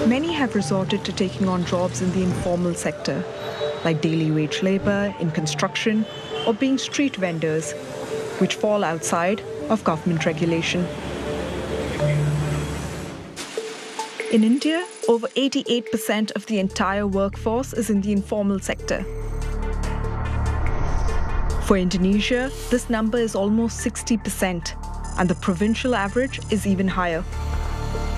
Many have resorted to taking on jobs in the informal sector, like daily wage labor in construction or being street vendors, which fall outside of government regulation. In India, over 88% of the entire workforce is in the informal sector. For Indonesia, this number is almost 60%, and the provincial average is even higher.